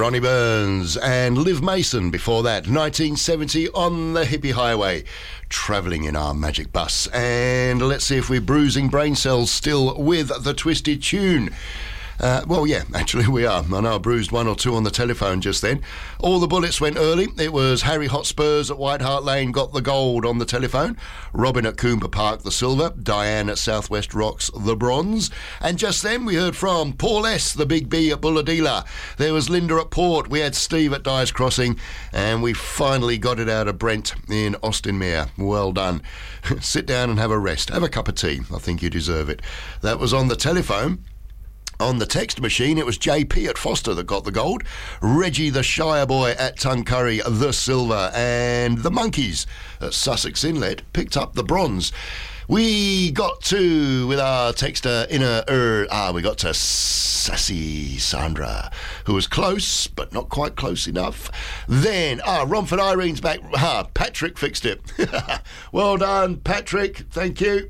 Ronnie Burns and Liv Mason before that. 1970 on the hippie highway, travelling in our magic bus. And let's see if we're bruising brain cells still with the twisted tune. Well, yeah, actually we are. I know I bruised one or two on the telephone just then. All the bullets went early. It was Harry Hotspurs at White Hart Lane got the gold on the telephone. Robin at Coomber Park, the silver. Diane at Southwest Rocks, the bronze. And just then we heard from Paul S., the Big B at Bulladila. There was Linda at Port. We had Steve at Dyes Crossing. And we finally got it out of Brent in Austinmere. Well done. Sit down and have a rest. Have a cup of tea. I think you deserve it. That was on the telephone. On the text machine, it was JP at Foster that got the gold, Reggie the Shire Boy at Tuncurry the silver, and the Monkeys at Sussex Inlet picked up the bronze. We got to, with our texter we got to Sassy Sandra, who was close, but not quite close enough. Then, Romford Irene's back. Patrick fixed it. Well done, Patrick. Thank you.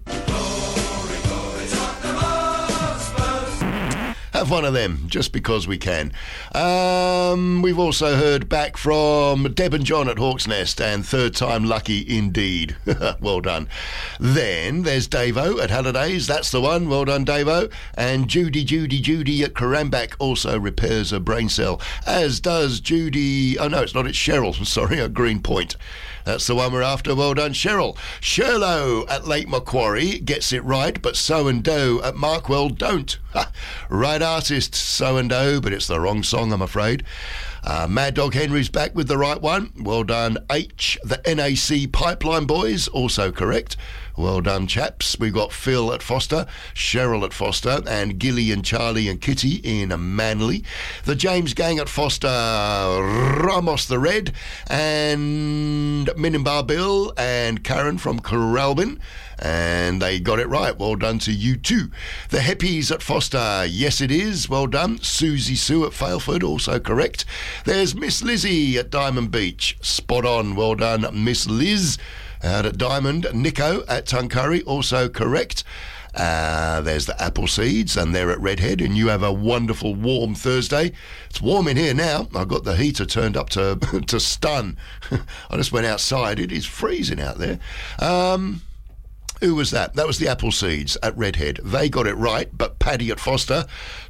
Have one of them, just because we can. We've also heard back from Deb and John at Hawk's Nest, and third time lucky indeed. Well done. Then there's Davo at Hallidays, that's the one. Well done, Davo. And Judy at Karambak also repairs a brain cell, as does Judy. Oh no, it's not, it's Cheryl, sorry, at Greenpoint. That's the one we're after. Well done, Cheryl. Sherlow at Lake Macquarie gets it right, but So and Doe at Markwell don't. Right artist, So and Doe, but it's the wrong song, I'm afraid. Mad Dog Henry's back with the right one. Well done, H. The NAC Pipeline Boys, also correct. Well done, chaps. We've got Phil at Foster, Cheryl at Foster, and Gilly and Charlie and Kitty in Manly. The James Gang at Foster, Ramos the Red, and Minimbar Bill and Karen from Coralbin. And they got it right. Well done to you too. The Heppies at Foster, yes it is. Well done. Susie Sue at Failford, also correct. There's Miss Lizzie at Diamond Beach. Spot on. Well done, Miss Liz. Out at Diamond. Nico at Tuncurry, also correct. There's the Apple Seeds, and they're at Redhead, and you have a wonderful warm Thursday. It's warm in here now. I've got the heater turned up to to stun. I just went outside. It is freezing out there. Who was that? That was the Apple Seeds at Redhead. They got it right, but Paddy at Foster